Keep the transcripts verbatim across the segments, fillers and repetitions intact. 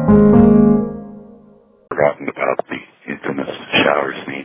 Forgotten about the infamous shower scene.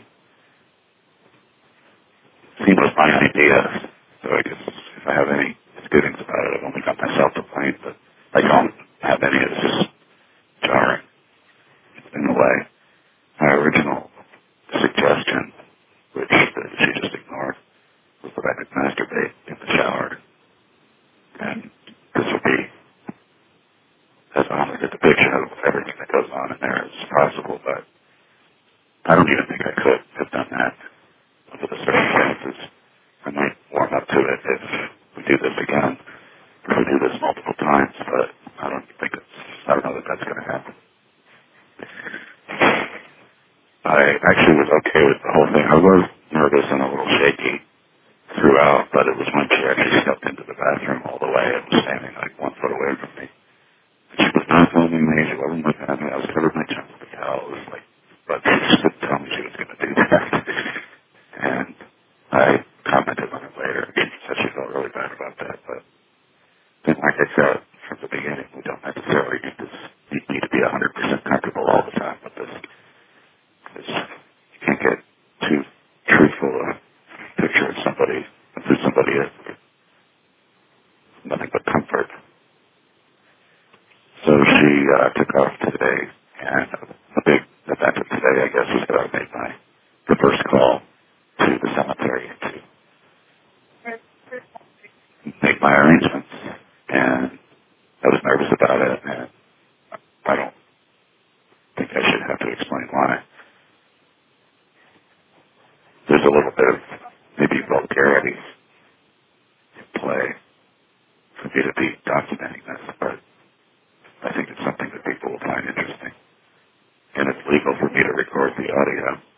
Scene was my idea, so I guess if I have any misgivings about it, I've only got myself to blame, but I don't have any. It's just jarring. It's in the way. My original suggestion, which she just ignored, was that I could masturbate in the shower. And this would be as honest a depiction of everything that goes on in there as possible, but I don't even think I could have done that under the circumstances. I might warm up to it if we do this again, if we do this multiple times, but I don't think it's, I don't know that that's going to happen. I actually was okay with the whole thing. I was nervous and a little shaky throughout, but it was when she actually stepped into the bathroom all the way and was standing like one foot away from me. She was not filming me, she wasn't looking at me, I was covered my chin with a towel. It was like, but she just didn't tell me she was going to do that. And I commented on it later, and she said she felt really bad about that, but then, like I said from the beginning, we don't necessarily need, this, need to be one hundred percent comfortable all the time with this. Because you can't get too truthful a picture of somebody, of who somebody is. Nothing but comfort. So she uh, took off today, and a big event of today, I guess, was that I made my the first call to the cemetery to make my arrangements, and I was nervous about it, and I don't think I should have to explain why. There's a little bit of maybe vulgarity in play for me to be documenting this, but I think it's something that people will find interesting. And it's legal for me to record the audio.